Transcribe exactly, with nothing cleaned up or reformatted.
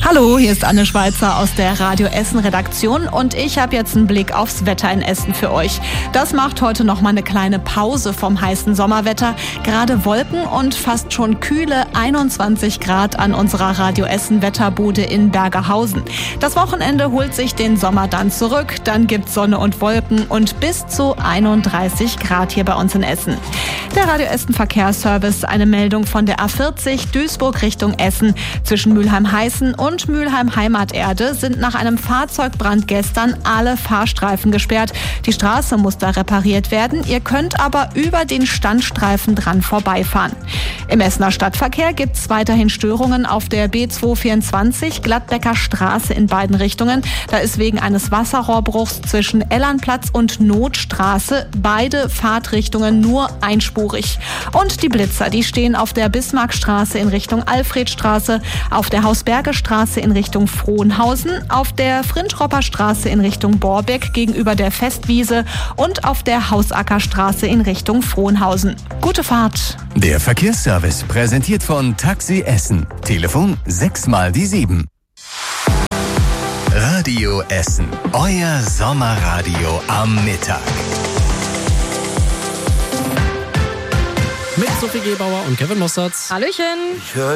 Hallo, hier ist Anne Schweizer aus der Radio Essen Redaktion und ich habe jetzt einen Blick aufs Wetter in Essen für euch. Das macht heute noch mal eine kleine Pause vom heißen Sommerwetter. Gerade Wolken und fast schon kühle einundzwanzig Grad an unserer Radio Essen Wetterbude in Bergerhausen. Das Wochenende holt sich den Sommer dann zurück, dann gibt's Sonne und Wolken und bis zu einunddreißig Grad hier bei uns in Essen. Der Radio Essen Verkehrsservice, eine Meldung von der A vierzig Duisburg Richtung Essen. Zwischen Mülheim-Heißen und Mülheim-Heimaterde sind nach einem Fahrzeugbrand gestern alle Fahrstreifen gesperrt. Die Straße muss da repariert werden. Ihr könnt aber über den Standstreifen dran vorbeifahren. Im Essener Stadtverkehr gibt es weiterhin Störungen auf der B zweihundertvierundzwanzig Gladbecker Straße in beiden Richtungen. Da ist wegen eines Wasserrohrbruchs zwischen Ellernplatz und Notstraße beide Fahrtrichtungen nur einspurig. Und die Blitzer, die stehen auf der Bismarckstraße in Richtung Alfredstraße, auf der Hausbergestraße in Richtung Frohnhausen, auf der Frinschropper Straße in Richtung Borbeck gegenüber der Festwiese und auf der Hausackerstraße in Richtung Frohnhausen. Gute Fahrt! Der Verkehrsservice präsentiert von Taxi Essen. Telefon sechs mal die sieben. Radio Essen. Euer Sommerradio am Mittag. Mit Sophie Gebauer und Kevin Mossertz. Hallöchen! Ich hör